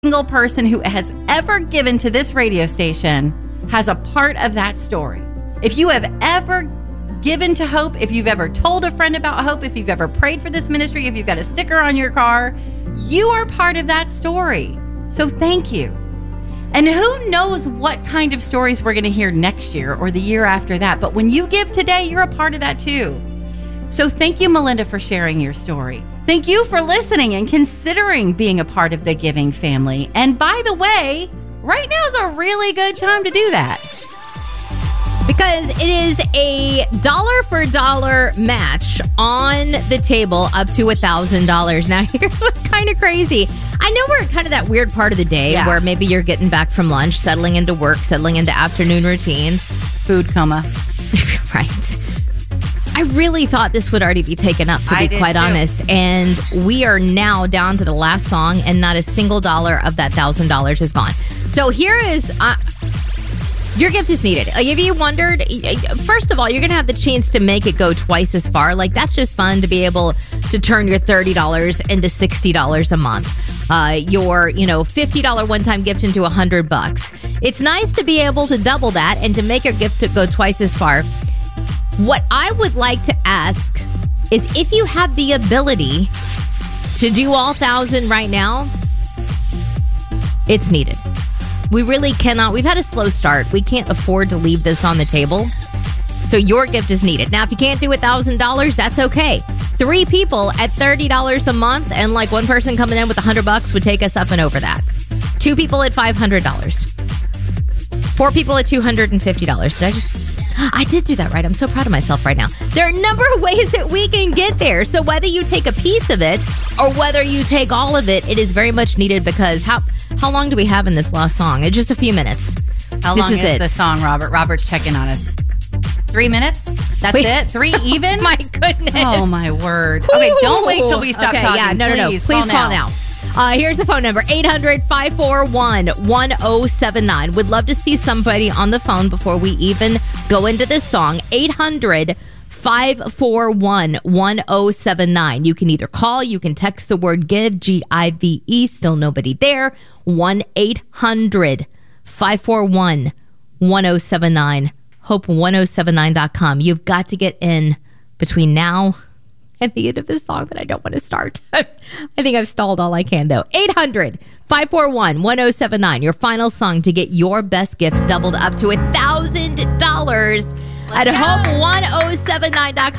single person who has ever given to this radio station has a part of that story. If you have ever given to Hope, if you've ever told a friend about Hope, if you've ever prayed for this ministry, if you've got a sticker on your car, you are part of that story. So thank you. And who knows what kind of stories we're going to hear next year or the year after that. But when you give today, you're a part of that too. So thank you, Melinda, for sharing your story. Thank you for listening and considering being a part of the giving family. And by the way, right now is a really good time to do that. Because it is a dollar for dollar match on the table up to $1,000. Now, here's what's kind of crazy. I know we're at kind of that weird part of the day where maybe you're getting back from lunch, settling into work, settling into afternoon routines. Food coma. Right. I really thought this would already be taken up, to be quite honest. And we are now down to the last song, and not a single dollar of that $1,000 is gone. So here is... your gift is needed. If you wondered, first of all, you're going to have the chance to make it go twice as far. Like, that's just fun to be able to turn your $30 into $60 a month. Your, $50 one-time gift into $100. It's nice to be able to double that and to make your gift to go twice as far. What I would like to ask is if you have the ability to do all 1,000 right now, it's needed. We really cannot. We've had a slow start. We can't afford to leave this on the table. So your gift is needed. Now, if you can't do $1,000, that's okay. 3 people at $30 a month and like one person coming in with $100 would take us up and over that. 2 people at $500. 4 people at $250. I did do that right. I'm so proud of myself right now. There are a number of ways that we can get there. So whether you take a piece of it or whether you take all of it, it is very much needed because how long do we have in this last song? It's just a few minutes. How long is the song, Robert? Robert's checking on us. 3 minutes? That's it? 3 even? Oh my goodness. Oh, my word. Okay, don't wait till we stop talking. Yeah, no. Please call now. Here's the phone number, 800-541-1079. Would love to see somebody on the phone before we even go into this song. 800-541-1079. You can either call, you can text the word GIVE, G-I-V-E, still nobody there. 1-800-541-1079. Hope1079.com. You've got to get in between now and the end of this song that I don't want to start. I think I've stalled all I can, though. 800-541-1079. Your final song to get your best gift doubled up to $1,000 at Hope1079.com.